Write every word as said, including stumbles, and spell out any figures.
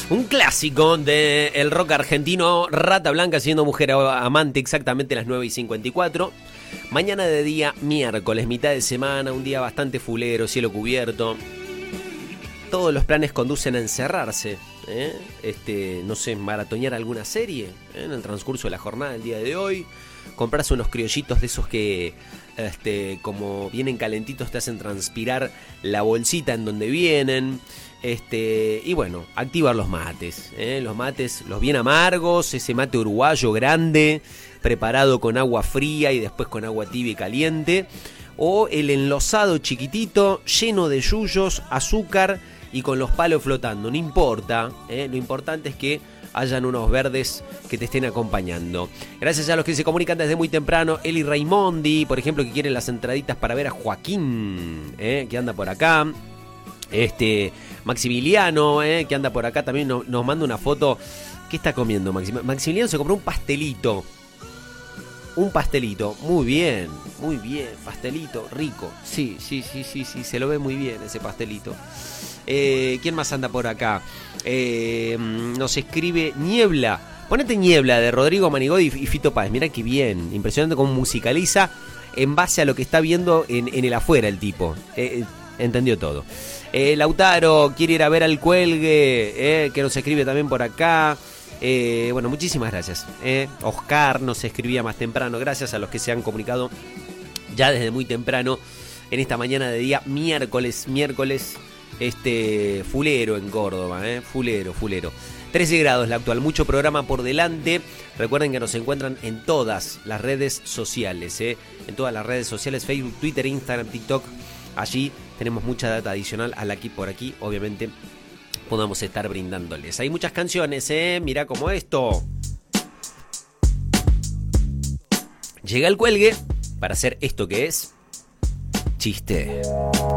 Un clásico del rock argentino, Rata Blanca siendo mujer amante, exactamente a las nueve y cincuenta y cuatro. Mañana de día miércoles, mitad de semana, un día bastante fulero, cielo cubierto. Todos los planes conducen a encerrarse, ¿eh? este, no sé, maratonear alguna serie, ¿eh? en el transcurso de la jornada del día de hoy. Comprarse unos criollitos de esos que, este, como vienen calentitos, te hacen transpirar la bolsita en donde vienen. Este, y bueno, activar los mates, ¿eh? los mates, los bien amargos, ese mate uruguayo grande, preparado con agua fría y después con agua tibia y caliente, o el enlosado chiquitito, lleno de yuyos, azúcar y con los palos flotando, no importa, ¿eh? lo importante es que hayan unos verdes que te estén acompañando. Gracias a los que se comunican desde muy temprano, Eli Raimondi, por ejemplo, que quieren las entraditas para ver a Joaquín, ¿eh? que anda por acá. Este Maximiliano, eh, que anda por acá también nos, nos manda una foto. ¿Qué está comiendo Maximiliano? Maximiliano se compró un pastelito. Un pastelito, muy bien, muy bien, pastelito, rico. Sí, sí, sí, sí, sí, se lo ve muy bien ese pastelito. Eh, ¿Quién más anda por acá? Eh, nos escribe Niebla. Ponete Niebla de Rodrigo Manigodi y Fito Páez. Mirá qué bien, impresionante cómo musicaliza en base a lo que está viendo en, en el afuera el tipo. Eh, entendió todo. Eh, Lautaro quiere ir a ver al Cuelgue, eh, que nos escribe también por acá. Eh, bueno, muchísimas gracias. Eh. Oscar nos escribía más temprano. Gracias a los que se han comunicado ya desde muy temprano en esta mañana de día miércoles, miércoles, este fulero en Córdoba, eh. fulero, fulero. trece grados la actual, mucho programa por delante. Recuerden que nos encuentran en todas las redes sociales, eh. en todas las redes sociales, Facebook, Twitter, Instagram, TikTok. Allí tenemos mucha data adicional a la que por aquí, obviamente, podamos estar brindándoles. Hay muchas canciones, ¿eh? Mirá como esto. Llega el Cuelgue para hacer esto que es chiste.